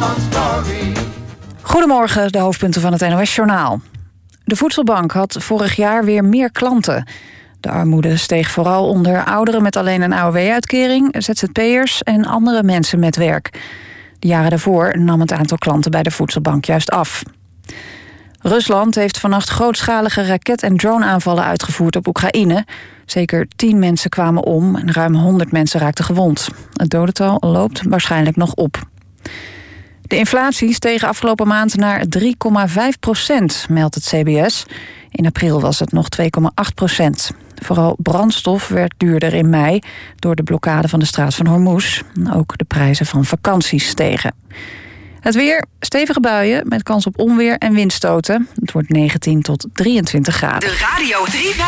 Goedemorgen, de hoofdpunten van het NOS-journaal. De Voedselbank had vorig jaar weer meer klanten. De armoede steeg vooral onder ouderen met alleen een AOW-uitkering, ZZP'ers en andere mensen met werk. De jaren daarvoor nam het aantal klanten bij de Voedselbank juist af. Rusland heeft vannacht grootschalige raket- en drone-aanvallen uitgevoerd op Oekraïne. Zeker 10 mensen kwamen om en ruim 100 mensen raakten gewond. Het dodental loopt waarschijnlijk nog op. De inflatie steeg afgelopen maand naar 3,5%, meldt het CBS. In april was het nog 2,8%. Vooral brandstof werd duurder in mei door de blokkade van de straat van Hormuz. Ook de prijzen van vakanties stegen. Het weer, stevige buien met kans op onweer en windstoten. Het wordt 19 tot 23 graden. De Radio 3